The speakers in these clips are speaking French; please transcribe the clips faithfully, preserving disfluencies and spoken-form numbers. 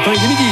un, il est midi.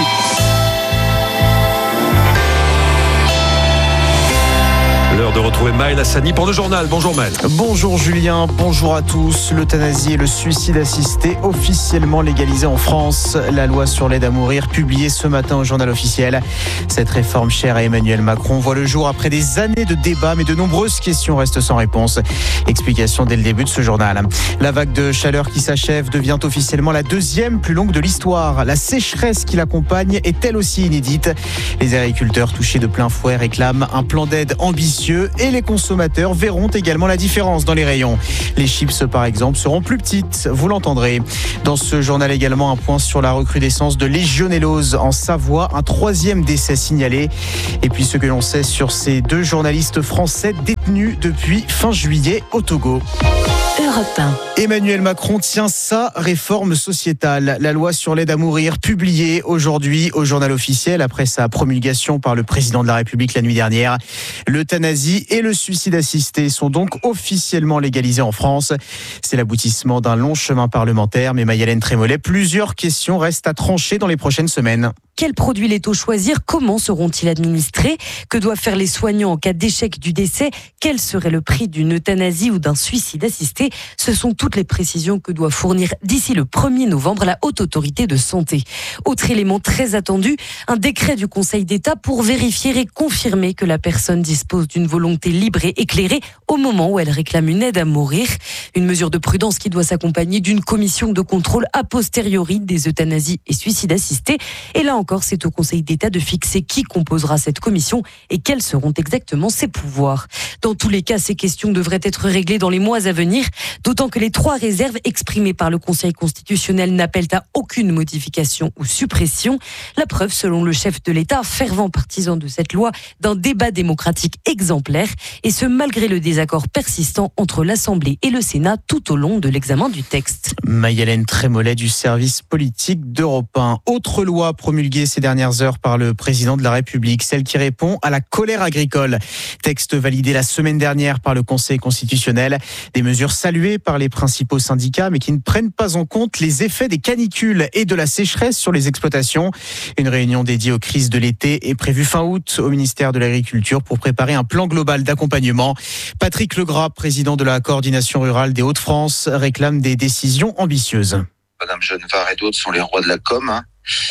L'heure de retrouver Maël Hassani pour le journal. Bonjour Maël. Bonjour Julien, bonjour à tous. L'euthanasie et le suicide assisté officiellement légalisés en France. La loi sur l'aide à mourir publiée ce matin au journal officiel. Cette réforme chère à Emmanuel Macron voit le jour après des années de débats, mais de nombreuses questions restent sans réponse. Explication dès le début de ce journal. La vague de chaleur qui s'achève devient officiellement la deuxième plus longue de l'histoire. La sécheresse qui l'accompagne est elle aussi inédite. Les agriculteurs touchés de plein fouet réclament un plan d'aide ambitieux. Et les consommateurs verront également la différence dans les rayons. Les chips, par exemple, seront plus petites, vous l'entendrez. Dans ce journal également, un point sur la recrudescence de légionellose en Savoie, un troisième décès signalé. Et puis ce que l'on sait sur ces deux journalistes français détenus depuis fin juillet au Togo. Europe un. Emmanuel Macron tient sa réforme sociétale. La loi sur l'aide à mourir, publiée aujourd'hui au journal officiel après sa promulgation par le président de la République la nuit dernière. L'euthanasie et le suicide assisté sont donc officiellement légalisés en France. C'est l'aboutissement d'un long chemin parlementaire. Mais Maï-Hélène Trémollet, plusieurs questions restent à trancher dans les prochaines semaines. Quels produits létaux choisir? Comment seront-ils administrés? Que doivent faire les soignants en cas d'échec du décès? Quel serait le prix d'une euthanasie ou d'un suicide assisté? Ce sont toutes les précisions que doit fournir d'ici le premier novembre la Haute Autorité de Santé. Autre élément très attendu, un décret du Conseil d'État pour vérifier et confirmer que la personne dispose d'une volonté libre et éclairée au moment où elle réclame une aide à mourir. Une mesure de prudence qui doit s'accompagner d'une commission de contrôle a posteriori des euthanasies et suicides assistés. Et là encore, c'est au Conseil d'État de fixer qui composera cette commission et quels seront exactement ses pouvoirs. Dans tous les cas, ces questions devraient être réglées dans les mois à venir, d'autant que les trois réserves exprimées par le Conseil constitutionnel n'appellent à aucune modification ou suppression. La preuve, selon le chef de l'État, fervent partisan de cette loi, d'un débat démocratique exemplaire, et ce malgré le désaccord persistant entre l'Assemblée et le Sénat tout au long de l'examen du texte. Maï-Hélène Trémollet du service politique d'Europe un. Autre loi promulguée ces dernières heures par le président de la République, celle qui répond à la colère agricole. Texte validé la semaine dernière par le Conseil constitutionnel. Des mesures saluées par les principaux syndicats, mais qui ne prennent pas en compte les effets des canicules et de la sécheresse sur les exploitations. Une réunion dédiée aux crises de l'été est prévue fin août au ministère de l'Agriculture pour préparer un plan global d'accompagnement. Patrick Legras, président de la coordination rurale des Hauts-de-France, réclame des décisions ambitieuses. Madame Genevard et d'autres sont les rois de la com. Hein.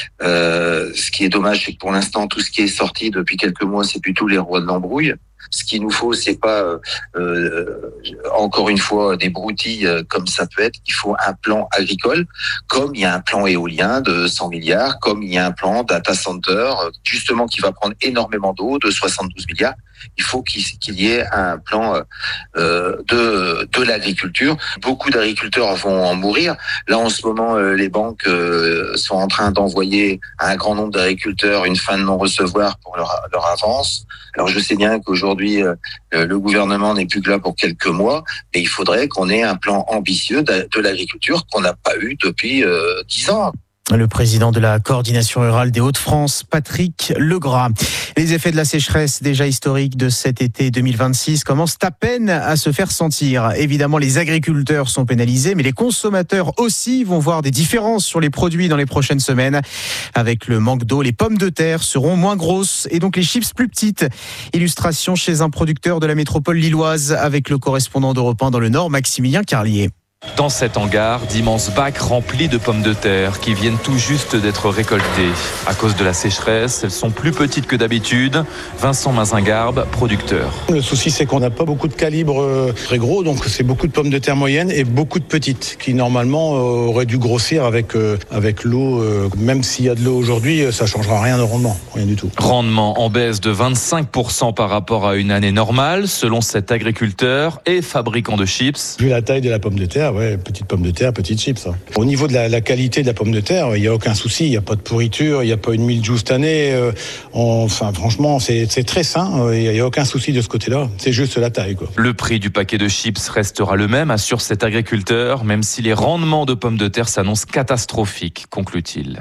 Euh, ce qui est dommage, c'est que pour l'instant, tout ce qui est sorti depuis quelques mois, c'est plutôt les rois de l'embrouille. Ce qu'il nous faut, c'est pas euh, euh, encore une fois des broutilles euh, comme ça peut être. Il faut un plan agricole, comme il y a un plan éolien de cent milliards, comme il y a un plan data center justement qui va prendre énormément d'eau de soixante-douze milliards. Il faut qu'il, qu'il y ait un plan euh, de de l'agriculture. Beaucoup d'agriculteurs vont en mourir. Là, en ce moment, euh, les banques euh, sont en train d'envoyer à un grand nombre d'agriculteurs une fin de non-recevoir pour leur, leur avance. Alors, je sais bien qu'aujourd'hui, euh, le gouvernement n'est plus que là pour quelques mois, mais il faudrait qu'on ait un plan ambitieux de, de l'agriculture qu'on n'a pas eu depuis euh, dix ans. Le président de la coordination rurale des Hauts-de-France, Patrick Legras. Les effets de la sécheresse déjà historique de cet été deux mille vingt-six commencent à peine à se faire sentir. Évidemment, les agriculteurs sont pénalisés, mais les consommateurs aussi vont voir des différences sur les produits dans les prochaines semaines. Avec le manque d'eau, les pommes de terre seront moins grosses et donc les chips plus petites. Illustration chez un producteur de la métropole lilloise avec le correspondant d'Europe un dans le Nord, Maximilien Carlier. Dans cet hangar, d'immenses bacs remplis de pommes de terre qui viennent tout juste d'être récoltées. À cause de la sécheresse, elles sont plus petites que d'habitude. Vincent Mazingarbe, producteur. Le souci, c'est qu'on n'a pas beaucoup de calibre très gros, donc c'est beaucoup de pommes de terre moyennes et beaucoup de petites qui normalement auraient dû grossir avec, avec l'eau. Même s'il y a de l'eau aujourd'hui, ça ne changera rien de rendement, rien du tout. Rendement en baisse de vingt-cinq pour cent par rapport à une année normale, selon cet agriculteur et fabricant de chips. Vu la taille de la pomme de terre, ouais, petite pomme de terre, petite chips. Hein. Au niveau de la, la qualité de la pomme de terre, il n'y a aucun souci, il n'y a pas de pourriture, il n'y a pas une mildiou cette année. Euh, on, enfin, franchement, c'est, c'est très sain, il n'y a, a aucun souci de ce côté-là. C'est juste la taille, quoi. Le prix du paquet de chips restera le même, assure cet agriculteur, même si les rendements de pommes de terre s'annoncent catastrophiques, conclut-il.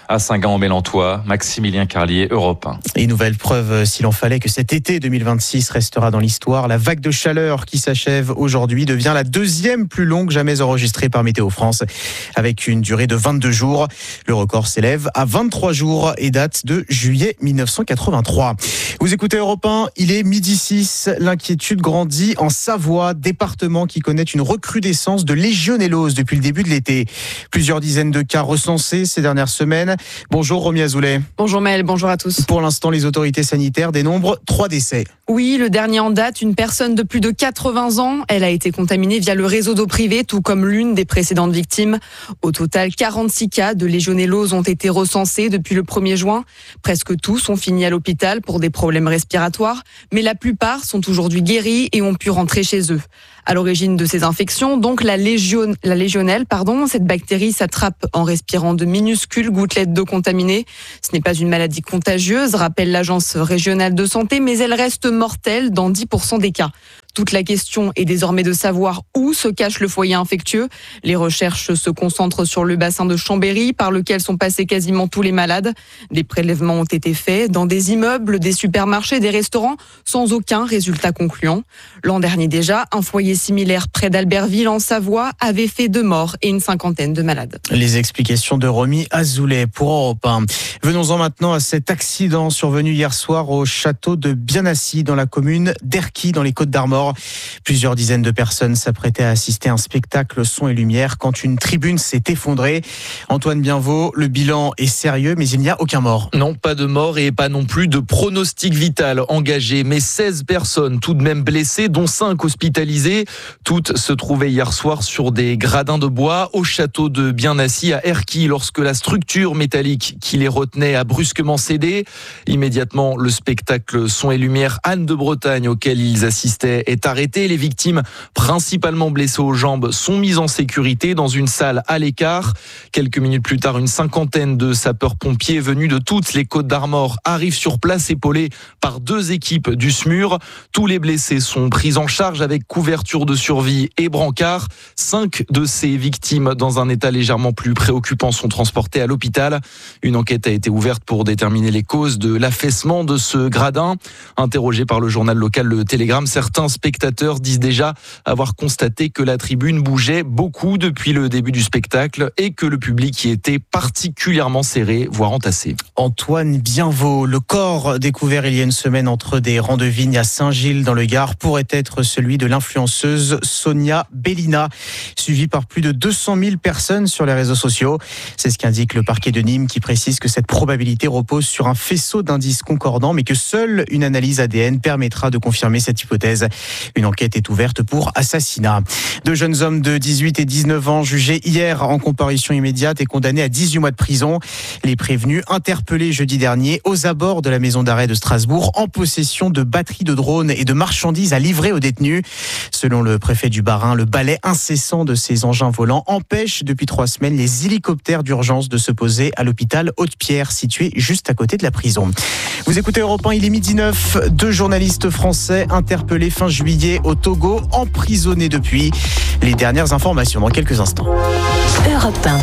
à Saint-Gand-en-Mélantois. Maximilien Carlier, Europe un. Et nouvelle preuve, s'il en fallait, que cet été deux mille vingt-six restera dans l'histoire. La vague de chaleur qui s'achève aujourd'hui devient la deuxième plus longue jamais enregistrée par Météo France, avec une durée de vingt-deux jours. Le record s'élève à vingt-trois jours et date de juillet mille neuf cent quatre-vingt-trois. Vous écoutez Europe un, il est midi six. L'inquiétude grandit en Savoie, département qui connaît une recrudescence de légionellose depuis le début de l'été. Plusieurs dizaines de cas recensés ces dernières semaines. Bonjour Romy Azoulay. Bonjour Maël, bonjour à tous. Pour l'instant, les autorités sanitaires dénombrent trois décès. Oui, le dernier en date, une personne de plus de quatre-vingts ans. Elle a été contaminée via le réseau d'eau privée, tout comme l'une des précédentes victimes. Au total, quarante-six cas de légionellose ont été recensés depuis le premier juin. Presque tous ont fini à l'hôpital pour des problèmes respiratoires, mais la plupart sont aujourd'hui guéris et ont pu rentrer chez eux. À l'origine de ces infections, donc la, légion, la légionelle, pardon, cette bactérie s'attrape en respirant de minuscules gouttelettes d'eau contaminée. Ce n'est pas une maladie contagieuse, rappelle l'Agence régionale de santé, mais elle reste mortelle dans dix pour cent des cas. Toute la question est désormais de savoir où se cache le foyer infectieux. Les recherches se concentrent sur le bassin de Chambéry, par lequel sont passés quasiment tous les malades. Des prélèvements ont été faits dans des immeubles, des supermarchés, des restaurants, sans aucun résultat concluant. L'an dernier déjà, un foyer similaire près d'Albertville, en Savoie, avait fait deux morts et une cinquantaine de malades. Les explications de Romy Azoulay pour Europe un. Venons-en maintenant à cet accident survenu hier soir au château de Bienassis, dans la commune d'Erquy, dans les Côtes-d'Armor. Plusieurs dizaines de personnes s'apprêtaient à assister à un spectacle son et lumière quand une tribune s'est effondrée. Antoine Bienvaux, le bilan est sérieux, mais il n'y a aucun mort. Non, pas de mort et pas non plus de pronostic vital engagé, mais seize personnes tout de même blessées, dont cinq hospitalisées. Toutes se trouvaient hier soir sur des gradins de bois au château de Bienassis à Erquy, lorsque la structure métallique qui les retenait a brusquement cédé. Immédiatement, le spectacle son et lumière Anne de Bretagne, auquel ils assistaient, est arrêté. Les victimes, principalement blessées aux jambes, sont mises en sécurité dans une salle à l'écart. Quelques minutes plus tard, une cinquantaine de sapeurs-pompiers venus de toutes les Côtes-d'Armor arrivent sur place, épaulés par deux équipes du S M U R. Tous les blessés sont pris en charge avec couverture de survie et brancard. Cinq de ces victimes, dans un état légèrement plus préoccupant, sont transportées à l'hôpital. Une enquête a été ouverte pour déterminer les causes de l'affaissement de ce gradin. Interrogé par le journal local Le Télégramme, certains spectateurs disent déjà avoir constaté que la tribune bougeait beaucoup depuis le début du spectacle et que le public y était particulièrement serré, voire entassé. Antoine Bienvaux, le corps découvert il y a une semaine entre des rangs de vignes à Saint-Gilles dans le Gard pourrait être celui de l'influenceuse Sonia Bellina, suivie par plus de deux cent mille personnes sur les réseaux sociaux. C'est ce qu'indique le parquet de Nîmes, qui précise que cette probabilité repose sur un faisceau d'indices concordants, mais que seule une analyse A D N permettra de confirmer cette hypothèse. Une enquête est ouverte pour assassinat. Deux jeunes hommes de dix-huit et dix-neuf ans jugés hier en comparution immédiate et condamnés à dix-huit mois de prison. Les prévenus interpellés jeudi dernier aux abords de la maison d'arrêt de Strasbourg en possession de batteries de drones et de marchandises à livrer aux détenus. Selon le préfet du Bas-Rhin, le balai incessant de ces engins volants empêche depuis trois semaines les hélicoptères d'urgence de se poser à l'hôpital Haute-Pierre, situé juste à côté de la prison. Vous écoutez Europe un, il est midi neuf. Deux journalistes français interpellés fin juillet au Togo, emprisonnés depuis. Les dernières informations dans quelques instants. Europe un.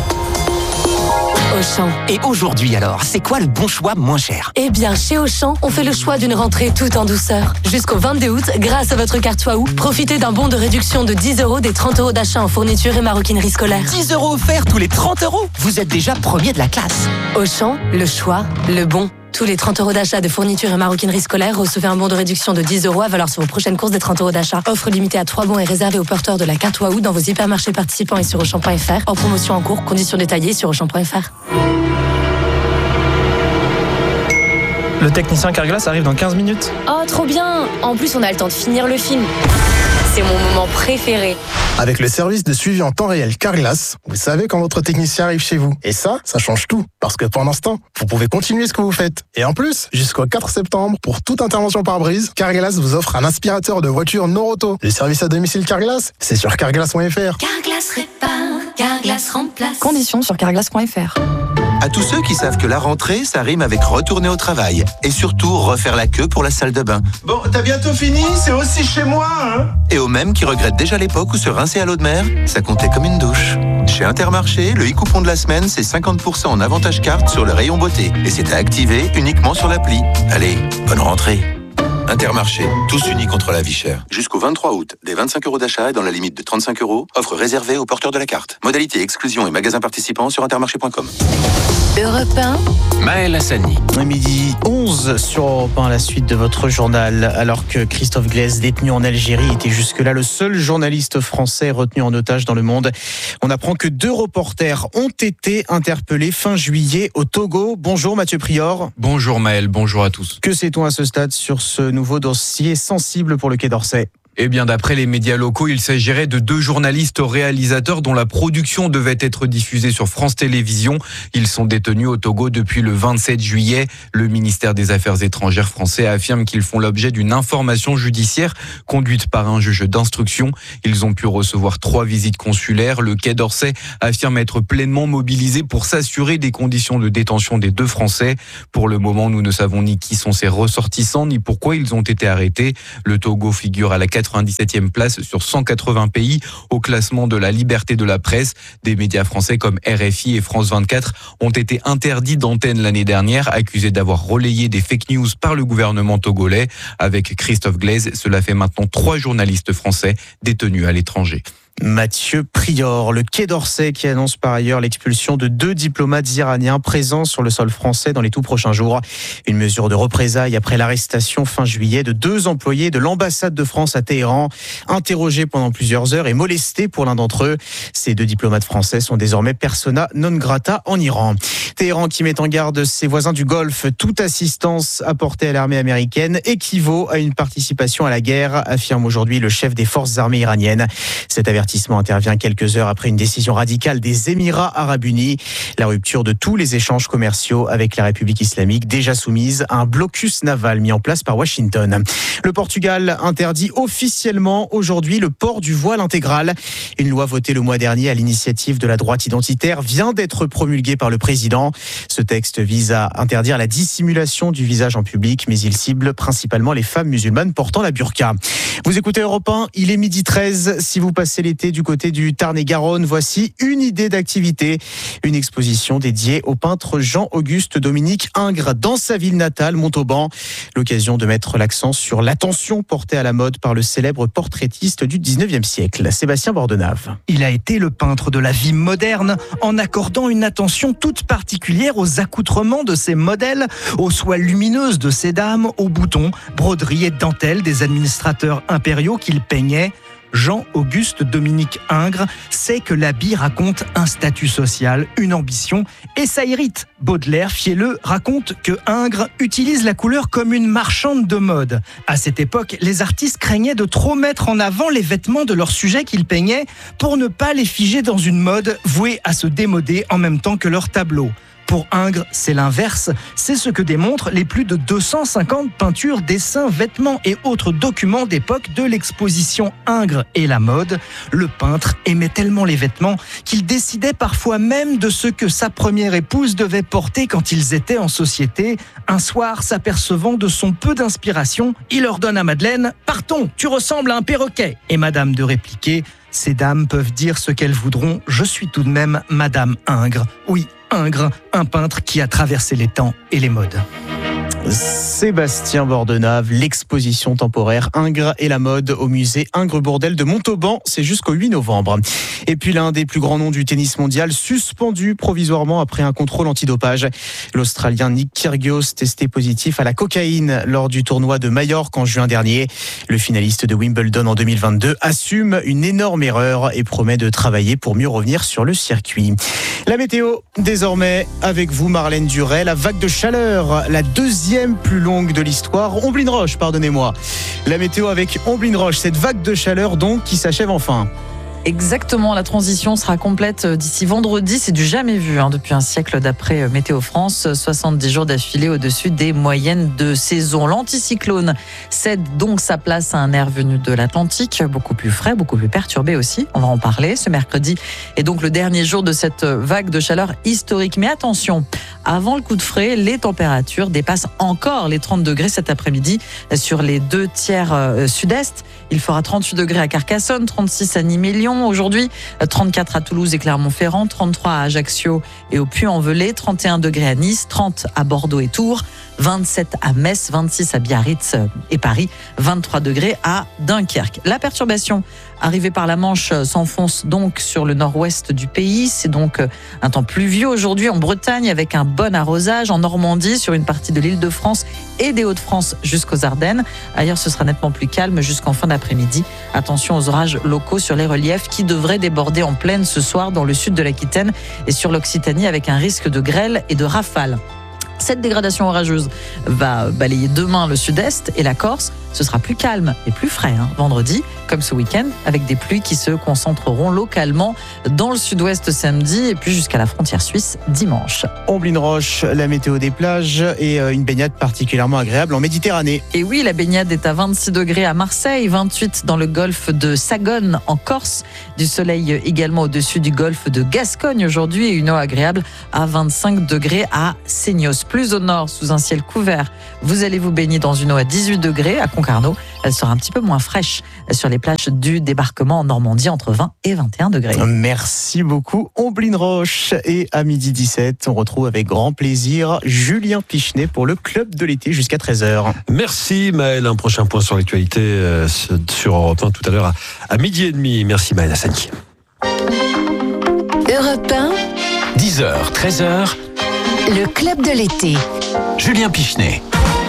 Auchan. Et aujourd'hui alors, c'est quoi le bon choix moins cher? Eh bien, chez Auchan, on fait le choix d'une rentrée tout en douceur. Jusqu'au vingt-deux août, grâce à votre carte Waouh, profitez d'un bon de réduction de dix euros des trente euros d'achat en fourniture et maroquinerie scolaire. dix euros offerts tous les trente euros. Vous êtes déjà premier de la classe. Auchan, le choix, le bon. Tous les trente euros d'achat de fourniture et maroquinerie scolaire, recevez un bon de réduction de dix euros à valeur sur vos prochaines courses des trente euros d'achat. Offre limitée à trois bons et réservée aux porteurs de la carte Waouh dans vos hypermarchés participants et sur Auchan point F R. En promotion en cours, conditions détaillées sur Auchan point F R. Le technicien Carglass arrive dans quinze minutes. Oh, trop bien! En plus, on a le temps de finir le film. C'est mon moment préféré. Avec le service de suivi en temps réel Carglass, vous savez quand votre technicien arrive chez vous. Et ça, ça change tout. Parce que pendant ce temps, vous pouvez continuer ce que vous faites. Et en plus, jusqu'au quatre septembre, pour toute intervention par brise, Carglass vous offre un aspirateur de voiture Noroto. Le service à domicile Carglass, c'est sur carglass point F R. Carglass répare, Carglass remplace. Conditions sur carglass point F R. À tous ceux qui savent que la rentrée, ça rime avec retourner au travail. Et surtout, refaire la queue pour la salle de bain. Bon, t'as bientôt fini? C'est aussi chez moi, hein? Et aux mêmes qui regrettent déjà l'époque où se rincer à l'eau de mer, ça comptait comme une douche. Chez Intermarché, le e-coupon de la semaine, c'est cinquante pour cent en avantage carte sur le rayon beauté. Et c'est à activer uniquement sur l'appli. Allez, bonne rentrée. Intermarché, tous unis contre la vie chère. Jusqu'au vingt-trois août, des vingt-cinq euros d'achat et dans la limite de trente-cinq euros, offre réservée aux porteurs de la carte. Modalité, exclusion et magasins participants sur intermarché point com. Europe un. Maël Hassani. Midi onze sur Europe un, la suite de votre journal. Alors que Christophe Glaise, détenu en Algérie, était jusque-là le seul journaliste français retenu en otage dans le monde, on apprend que deux reporters ont été interpellés fin juillet au Togo. Bonjour Mathieu Prior. Bonjour Maël, bonjour à tous. Que sait-on à ce stade sur ce nouveau dossier sensible pour le Quai d'Orsay ? Eh bien, d'après les médias locaux, il s'agirait de deux journalistes réalisateurs dont la production devait être diffusée sur France Télévisions. Ils sont détenus au Togo depuis le vingt-sept juillet. Le ministère des Affaires étrangères français affirme qu'ils font l'objet d'une information judiciaire conduite par un juge d'instruction. Ils ont pu recevoir trois visites consulaires. Le Quai d'Orsay affirme être pleinement mobilisé pour s'assurer des conditions de détention des deux Français. Pour le moment, nous ne savons ni qui sont ces ressortissants, ni pourquoi ils ont été arrêtés. Le Togo figure à la quatre-vingt-dix-septième place sur cent quatre-vingts pays au classement de la liberté de la presse. Des médias français comme R F I et France vingt-quatre ont été interdits d'antenne l'année dernière, accusés d'avoir relayé des fake news par le gouvernement togolais. Avec Christophe Glaise, cela fait maintenant trois journalistes français détenus à l'étranger. Mathieu Prior, le Quai d'Orsay qui annonce par ailleurs l'expulsion de deux diplomates iraniens présents sur le sol français dans les tout prochains jours. Une mesure de représailles après l'arrestation fin juillet de deux employés de l'ambassade de France à Téhéran, interrogés pendant plusieurs heures et molestés pour l'un d'entre eux. Ces deux diplomates français sont désormais persona non grata en Iran. Téhéran qui met en garde ses voisins du Golfe. Toute assistance apportée à l'armée américaine équivaut à une participation à la guerre, affirme aujourd'hui le chef des forces armées iraniennes. Cet avertissement intervient quelques heures après une décision radicale des Émirats arabes unis. La rupture de tous les échanges commerciaux avec la République islamique, déjà soumise à un blocus naval mis en place par Washington. Le Portugal interdit officiellement aujourd'hui le port du voile intégral. Une loi votée le mois dernier à l'initiative de la droite identitaire vient d'être promulguée par le président. Ce texte vise à interdire la dissimulation du visage en public, mais il cible principalement les femmes musulmanes portant la burqa. Vous écoutez Europe un, il est midi treize. Si vous passez l'été du côté du Tarn-et-Garonne, voici une idée d'activité. Une exposition dédiée au peintre Jean-Auguste Dominique Ingres dans sa ville natale, Montauban. L'occasion de mettre l'accent sur l'attention portée à la mode par le célèbre portraitiste du dix-neuvième siècle, Sébastien Bordenave. Il a été le peintre de la vie moderne en accordant une attention toute particulière aux accoutrements de ses modèles, aux soies lumineuses de ses dames, aux boutons, broderies et dentelles des administrateurs impériaux qu'il peignait. Jean-Auguste Dominique Ingres sait que l'habit raconte un statut social, une ambition, et ça irrite. Baudelaire, fielleux, raconte que Ingres utilise la couleur comme une marchande de mode. À cette époque, les artistes craignaient de trop mettre en avant les vêtements de leurs sujets qu'ils peignaient pour ne pas les figer dans une mode vouée à se démoder en même temps que leurs tableaux. Pour Ingres, c'est l'inverse. C'est ce que démontrent les plus de deux cent cinquante peintures, dessins, vêtements et autres documents d'époque de l'exposition Ingres et la mode. Le peintre aimait tellement les vêtements qu'il décidait parfois même de ce que sa première épouse devait porter quand ils étaient en société. Un soir, s'apercevant de son peu d'inspiration, il ordonne à Madeleine « Partons, tu ressembles à un perroquet !» Et Madame de répliquer « Ces dames peuvent dire ce qu'elles voudront, je suis tout de même Madame Ingres. » Oui, Ingres, un peintre qui a traversé les temps et les modes. Sébastien Bordenave, l'exposition temporaire Ingres et la mode au musée Ingres-Bourdelle de Montauban, c'est jusqu'au huit novembre. Et puis l'un des plus grands noms du tennis mondial suspendu provisoirement après un contrôle antidopage. L'Australien Nick Kyrgios testé positif à la cocaïne lors du tournoi de Majorque en juin dernier. Le finaliste de Wimbledon en deux mille vingt-deux assume une énorme erreur et promet de travailler pour mieux revenir sur le circuit. La météo, désormais, avec vous Marlène Duret, la vague de chaleur, la deuxième plus longue de l'histoire. Omblin Roche, pardonnez-moi. La météo avec Omblin Roche, cette vague de chaleur donc qui s'achève enfin. Exactement, la transition sera complète d'ici vendredi. C'est du jamais vu hein, depuis un siècle d'après Météo France. soixante-dix jours d'affilée au-dessus des moyennes de saison. L'anticyclone cède donc sa place à un air venu de l'Atlantique, beaucoup plus frais, beaucoup plus perturbé aussi. On va en parler. Ce mercredi est donc le dernier jour de cette vague de chaleur historique. Mais attention, avant le coup de frais, les températures dépassent encore les trente degrés cet après-midi sur les deux tiers sud-est. Il fera trente-huit degrés à Carcassonne, trente-six à Nîmes et Lyon aujourd'hui, trente-quatre à Toulouse et Clermont-Ferrand, trente-trois à Ajaccio et au Puy-en-Velay, trente et un degrés à Nice, trente à Bordeaux et Tours, vingt-sept à Metz, vingt-six à Biarritz et Paris, vingt-trois degrés à Dunkerque. La perturbation arrivée par la Manche s'enfonce donc sur le nord-ouest du pays. C'est donc un temps pluvieux aujourd'hui en Bretagne avec un bon arrosage, en Normandie, sur une partie de l'Île-de-France et des Hauts-de-France jusqu'aux Ardennes. Ailleurs, ce sera nettement plus calme jusqu'en fin d'après-midi. Attention aux orages locaux sur les reliefs qui devraient déborder en pleine ce soir dans le sud de l'Aquitaine et sur l'Occitanie avec un risque de grêle et de rafales. Cette dégradation orageuse va balayer demain le sud-est et la Corse. Ce sera plus calme et plus frais hein, vendredi, comme ce week-end, avec des pluies qui se concentreront localement dans le sud-ouest samedi et puis jusqu'à la frontière suisse dimanche. Omblin Roche, la météo des plages et une baignade particulièrement agréable en Méditerranée. Et oui, la baignade est à vingt-six degrés à Marseille, vingt-huit dans le golfe de Sagone en Corse. Du soleil également au-dessus du golfe de Gascogne aujourd'hui et une eau agréable à vingt-cinq degrés à Seignos. Plus au nord, sous un ciel couvert, vous allez vous baigner dans une eau à dix-huit degrés à Concarneau. Elle sera un petit peu moins fraîche sur les plages du débarquement en Normandie entre vingt et vingt et un degrés. Merci beaucoup Omblin Roche. Et à midi dix-sept, on retrouve avec grand plaisir Julien Pichenet pour le club de l'été jusqu'à treize heures. Merci Maël. Un prochain point sur l'actualité euh, sur Europe un tout à l'heure à, à midi et demi. Merci Maël Hassani. Europe un, dix heures, treize heures. Le club de l'été. Julien Pichenet.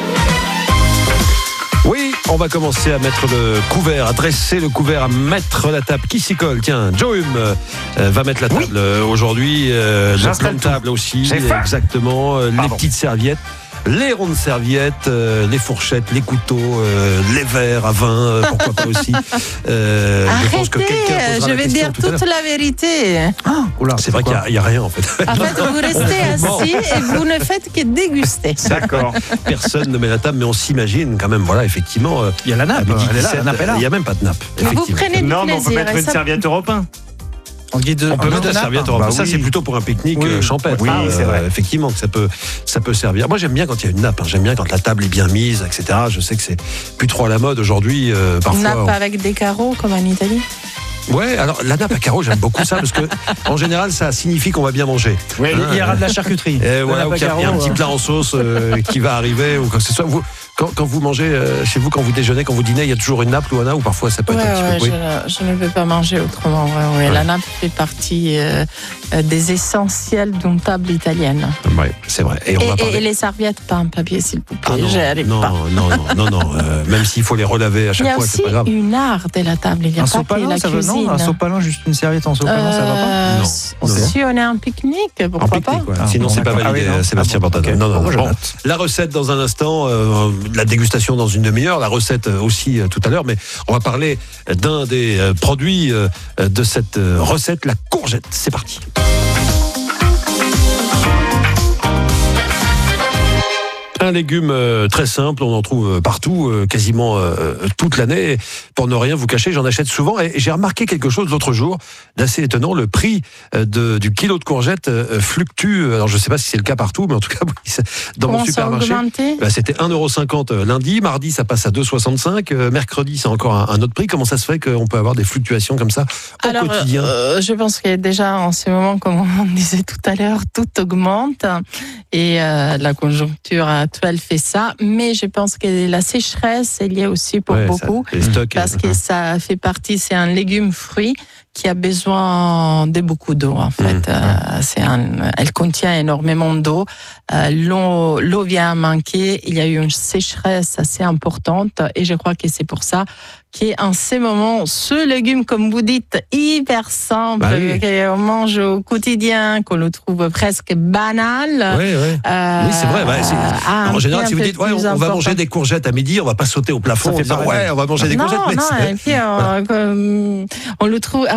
Oui, on va commencer à mettre le couvert, à dresser le couvert, à mettre la table. Qui s'y colle? Tiens, Joe Hume euh, va mettre la table oui. aujourd'hui. Euh, le plan de table aussi, exactement. Euh, les petites serviettes. Les rondes serviettes, euh, les fourchettes, les couteaux, euh, les verres à vin, euh, pourquoi pas aussi. Euh, Arrêtez, je, pense que je vais dire toute la vérité. Ah, oula, c'est vrai qu'il n'y a, a rien en fait. En fait, vous restez assis et vous ne faites que déguster. D'accord. Personne ne met la table, mais on s'imagine quand même, voilà, effectivement. Euh, il y a la nappe, elle est là, la nappe est là. Il n'y a même pas de nappe. Vous prenez du non, plaisir. Non, mais on peut mettre une ça... serviette européenne. En guide de, on peut mettre la serviette européenne. Bah ça, oui. C'est plutôt pour un pique-nique oui. champêtre. Oui, euh, c'est vrai. Effectivement, que ça peut, ça peut servir. Moi, j'aime bien quand il y a une nappe. Hein. J'aime bien quand la table est bien mise, et cetera. Je sais que c'est plus trop à la mode aujourd'hui. Euh, parfois, nappe on... avec des carreaux, comme en Italie. Ouais, alors la nappe à carreaux, j'aime beaucoup ça parce que en général, ça signifie qu'on va bien manger. Oui, hein, il y aura de la charcuterie. Et voilà, ou qu'il y a un petit plat en sauce euh, qui va arriver ou quoi que ce soit. Vous, quand, quand vous mangez euh, chez vous, quand vous déjeunez, quand vous dînez, il y a toujours une nappe, Louana, ou parfois ça peut ouais, être un petit ouais, peu. Oui. Je, je ne peux pas manger autrement. Ouais, ouais. Ouais. La nappe fait partie euh, des essentiels d'une table italienne. Oui, c'est vrai. Et, on et, va parler... et les serviettes, pas en papier, s'il vous plaît. Ah non, J'arrive non, pas. Non, non, non, non. Euh, même s'il faut les relaver à chaque fois, c'est pas grave. Il y a aussi une art de la table. Il y a un pas sopalin, que la ça cuisine. Veut, non, un sopalin, juste une serviette en sopalin, euh, ça va pas? Non. Okay. Si on est en pique-nique, pourquoi en pique-nique, pas ouais. ah, Sinon, bon, c'est pas validé, ah, oui, Sébastien ah, bon, okay. Non, non, non. Bon, la recette dans un instant, euh, la dégustation dans une demi-heure, la recette aussi euh, tout à l'heure, mais on va parler d'un des euh, produits euh, de cette euh, recette, la courgette. C'est parti. Un légume euh, très simple, on en trouve partout, euh, quasiment euh, toute l'année. Pour ne rien vous cacher, j'en achète souvent et j'ai remarqué quelque chose l'autre jour d'assez étonnant. Le prix euh, de, du kilo de courgettes euh, fluctue. Alors je ne sais pas si c'est le cas partout, mais en tout cas dans Comment mon supermarché, bah, c'était un euro cinquante lundi, mardi ça passe à deux euros soixante-cinq, euh, mercredi c'est encore un, un autre prix. Comment ça se fait qu'on peut avoir des fluctuations comme ça au Alors, quotidien? euh, Je pense que déjà en ce moment, comme on disait tout à l'heure, tout augmente et euh, la conjoncture actuelle fait ça, mais je pense que la sécheresse est liée aussi pour ouais, beaucoup, ça, les stocks, parce que ça fait partie, c'est un légume fruit qui a besoin de beaucoup d'eau en fait. Mmh, euh, ouais. c'est un, elle contient énormément d'eau. Euh, l'eau, l'eau vient à manquer. Il y a eu une sécheresse assez importante et je crois que c'est pour ça qu'en ce moment, ce légume, comme vous dites, hyper simple, bah oui. qu'on mange au quotidien, qu'on le trouve presque banal. Oui, oui. Euh, oui c'est vrai. Bah, c'est, ah, en général, si vous dites, ouais, on, on va manger des courgettes à midi, on va pas sauter au plafond en disant, ouais, on va manger des non, courgettes. Non, mais et puis, on, voilà. on le trouve,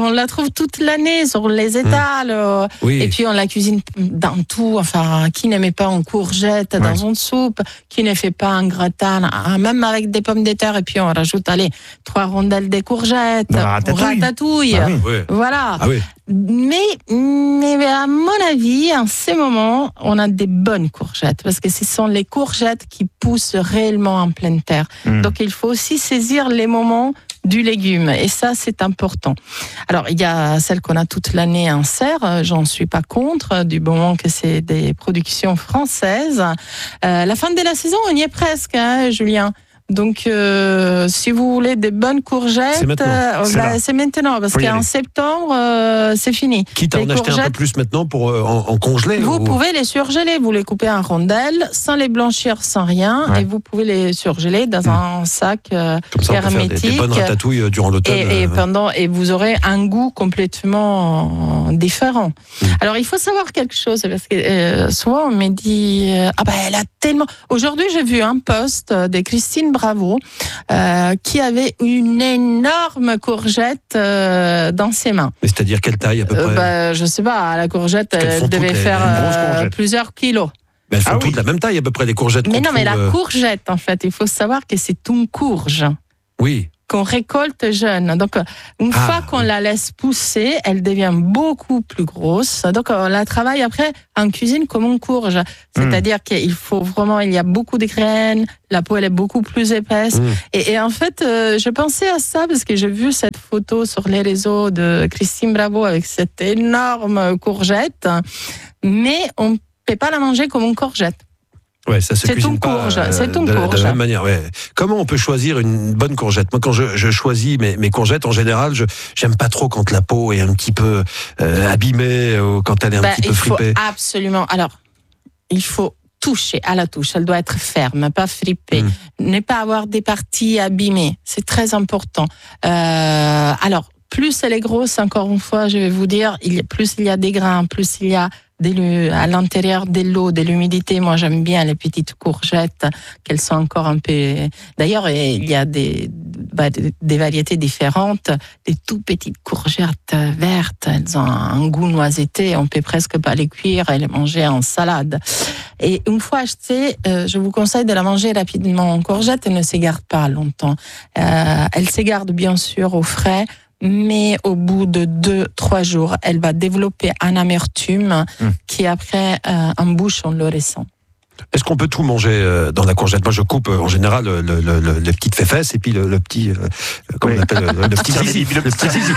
on la trouve toute l'année sur les étals. Mmh. Oui. Et puis on la cuisine dans tout. Enfin, qui n'aimait pas une courgette dans ouais. une soupe, qui ne fait pas un gratin, même avec des pommes de terre. Et puis on rajoute, allez, trois rondelles de courgettes, on ratatouille. Ah oui. Voilà. Ah oui. Mais, mais à mon avis, en ce moment, on a des bonnes courgettes parce que ce sont les courgettes qui poussent réellement en pleine terre. Mmh. Donc il faut aussi saisir les moments du légume et ça c'est important. Alors il y a celles qu'on a toute l'année en serre, j'en suis pas contre du moment que c'est des productions françaises. Euh, la fin de la saison on y est presque, hein, Julien. Donc, euh, si vous voulez des bonnes courgettes, c'est maintenant, euh, c'est bah, c'est maintenant parce qu'en septembre, euh, c'est fini. Quitte à en acheter un peu plus maintenant pour euh, en, en congeler. Vous ou... pouvez les surgeler, vous les coupez en rondelles, sans les blanchir, sans rien, ouais. et vous pouvez les surgeler dans mmh. un sac euh, Comme ça, hermétique. On peut faire des, des bonnes ratatouilles durant l'automne. Et, et, pendant, et vous aurez un goût complètement différent. Mmh. Alors, il faut savoir quelque chose parce que euh, souvent on me dit euh, ah ben elle a tellement. Aujourd'hui, j'ai vu un post de Christine Bravo, euh, qui avait une énorme courgette euh, dans ses mains. Mais c'est-à-dire quelle taille à peu près euh, bah, Je sais pas, la courgette, elle devait les, faire euh, plusieurs kilos. Mais elles font ah, toutes oui. la même taille à peu près, les courgettes. Mais non, trouve, mais la euh... courgette, en fait, il faut savoir que c'est une courge. Oui. Qu'on récolte jeune. Donc, une ah, fois qu'on oui. la laisse pousser, elle devient beaucoup plus grosse. Donc, on la travaille après en cuisine comme une courge. C'est-à-dire mmh. qu'il faut vraiment, il y a beaucoup de graines, la peau, elle est beaucoup plus épaisse. Mmh. Et, et en fait, euh, je pensais à ça parce que j'ai vu cette photo sur les réseaux de Christine Bravo avec cette énorme courgette. Mais on ne peut pas la manger comme une courgette. Ouais, ça se c'est cuisine une pas courge, euh, c'est une de, courge. de la même manière. Ouais. Comment on peut choisir une bonne courgette ? Moi, quand je, je choisis mes, mes courgettes, en général, je j'aime pas trop quand la peau est un petit peu euh, abîmée ou quand elle est un bah, petit peu fripée. Il faut absolument. Alors, il faut toucher à la touche. Elle doit être ferme, pas fripée. Mmh. Ne pas avoir des parties abîmées. C'est très important. Euh, alors, plus elle est grosse, encore une fois, je vais vous dire, il, plus il y a des grains, plus il y a à l'intérieur de l'eau, de l'humidité. Moi, j'aime bien les petites courgettes, qu'elles sont encore un peu... D'ailleurs, il y a des, bah, des variétés différentes. Des tout petites courgettes vertes, elles ont un goût noisetté. On peut presque pas les cuire et les manger en salade. Et une fois achetée, euh, je vous conseille de la manger rapidement en courgette. Elle ne se garde pas longtemps. Euh, elle se garde bien sûr au frais, mais au bout de deux, trois jours, elle va développer un amertume mmh. qui après, euh, en bouche, on le ressent. Est-ce qu'on peut tout manger dans la courgette ? Moi, je coupe en général le, le, le, le, les petites fesses et puis le, le petit, euh, comment oui. on appelle, le, le petit zizi. Le petit zizi.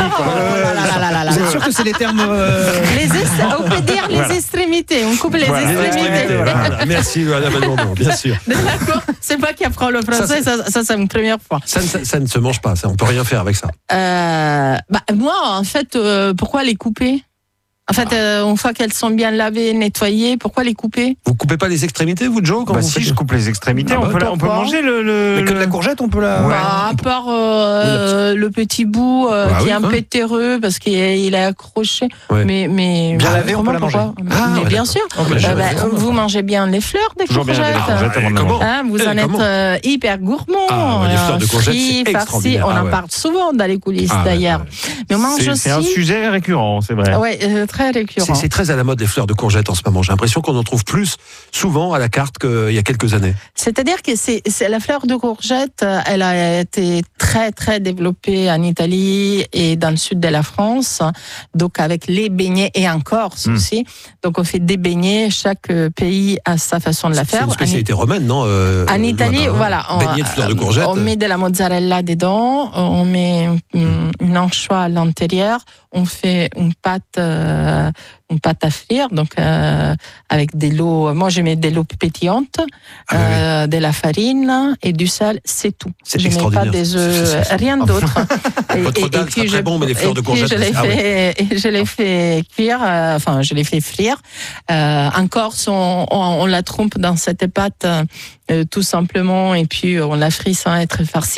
Vous êtes sûr que c'est les termes euh... les est... On peut dire les voilà. extrémités. On coupe les voilà. extrémités. Voilà. Merci, Madame Almondon, bien sûr. D'accord. C'est moi qui apprends le français. Ça, ça, ça c'est une première fois. Ça, ça, ça ne se mange pas. Ça, on peut rien faire avec ça. Euh, bah, moi, en fait, euh, pourquoi les couper ? En fait, euh, une fois qu'elles sont bien lavées, nettoyées, pourquoi les couper ? Vous coupez pas les extrémités, vous, Joe, quand bah vous si, faites... je coupe les extrémités. Ah bah, on, peut la, on peut manger le. le Mais que de la courgette, on peut la. Ouais. Bah, à part euh, oui, le petit bout euh, bah, qui oui, est un hein. peu terreux parce qu'il est, il est accroché. Ouais. Mais mais bien lavé, on peut la manger. Ah, mais ouais, bien sûr. Okay, euh, bah, vous mangez bien les fleurs des Toujours courgettes. Bien les courgettes comment hein, vous en êtes euh, hyper gourmand. Ah, ouais, les fleurs de courgettes, c'est farci. On en parle souvent dans les coulisses d'ailleurs. Mais on mange aussi. C'est un sujet récurrent, c'est vrai. Oui, très récurrent. C'est très à la mode les fleurs de courgettes en ce moment. J'ai l'impression qu'on en trouve plus souvent à la carte qu'il y a quelques années. C'est-à-dire que c'est, c'est la fleur de courgette, elle a été très très développée en Italie et dans le sud de la France, donc avec les beignets et en Corse mmh. aussi. Donc on fait des beignets, chaque pays a sa façon de la faire. C'est une spécialité en romaine, non euh, En Italie, voilà. voilà on, beignet de fleurs de courgette. On met de la mozzarella dedans, on met une, une anchois à l'intérieur, on fait une pâte, euh, une pâte à frire, donc euh, avec de l'eau. Moi, je mets de l'eau pétillante, ah, euh, oui. de la farine et du sel, c'est tout. C'est je mets pas des œufs, rien d'autre. et, Votre dalle, c'est très bon, mais les fleurs de courgette. Je les ah, fais, oui. je les fais cuire, euh, enfin, je les fais frire. Euh, en Corse, on, on, on la trompe dans cette pâte. Euh, tout simplement, et puis on la frit sans être farci.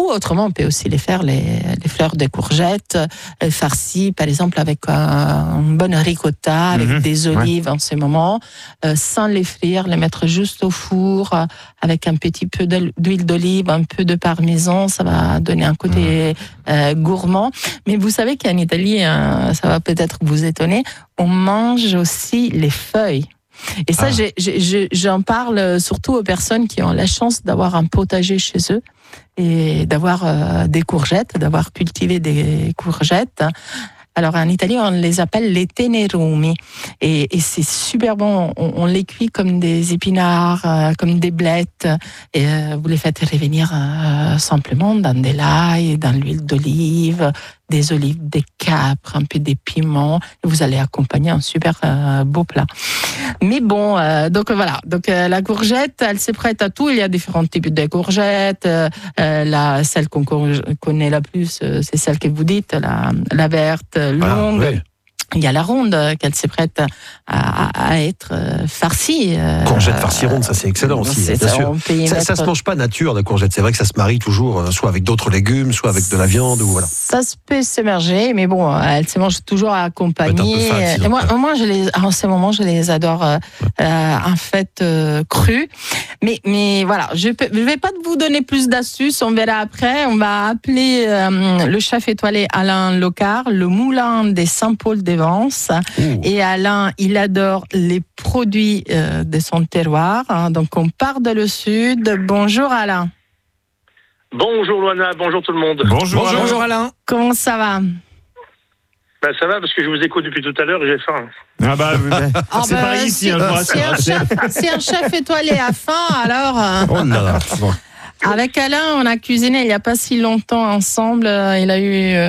Ou autrement, on peut aussi les faire, les, les fleurs de courgettes euh, farcies, par exemple, avec un, une bonne ricotta, avec mmh, des olives ouais. en ce moment, euh, sans les frire, les mettre juste au four, euh, avec un petit peu d'huile d'olive, un peu de parmesan, ça va donner un côté euh, gourmand. Mais vous savez qu'en Italie, euh, ça va peut-être vous étonner, on mange aussi les feuilles. Et ça, ah. j'ai, j'ai, j'en parle surtout aux personnes qui ont la chance d'avoir un potager chez eux et d'avoir euh, des courgettes, d'avoir cultivé des courgettes. Alors en Italie, on les appelle les tenerumi. Et, et c'est super bon. On, on les cuit comme des épinards, euh, comme des blettes. Et euh, vous les faites revenir euh, simplement dans de l'ail, dans l'huile d'olive, des olives, des capres, un peu des piments. Et vous allez accompagner un super euh, beau plat. Mais bon, euh, donc voilà. Donc euh, la courgette, elle se prête à tout. Il y a différents types de courgettes. Euh, la, celle qu'on connaît la plus, c'est celle que vous dites, la, la verte, longue. Ah, oui. Il y a la ronde, qu'elle s'est prête à, à, à être farcie. Euh, courgette farcie ronde, ça c'est excellent aussi. C'est bien ça, sûr. Ça, mettre... ça se mange pas nature la courgette. C'est vrai que ça se marie toujours, soit avec d'autres légumes, soit avec de la viande ou voilà. Ça se peut s'émerger, mais bon, elle se mange toujours accompagnée. Et moi, moi, je les, en ce moment, je les adore euh, euh, en fait euh, crues. Mais, mais voilà, je ne vais pas vous donner plus d'astuces. On verra après. On va appeler euh, le chef étoilé Alain Locard, le moulin des Saint-Paul-des-Vence. Et Alain, il adore les produits euh, de son terroir. Hein. Donc, on part de le sud. Bonjour Alain. Bonjour Loana, bonjour tout le monde. Bonjour, bonjour, bonjour Alain. Comment ça va? Ben, ça va parce que je vous écoute depuis tout à l'heure et j'ai faim. Ah bah, ah c'est bah, pareil ici. Si, hein, si, un chef, si un chef étoilé a faim, alors... Euh... Oh là là. Avec Alain, on a cuisiné il n'y a pas si longtemps ensemble. Il a eu...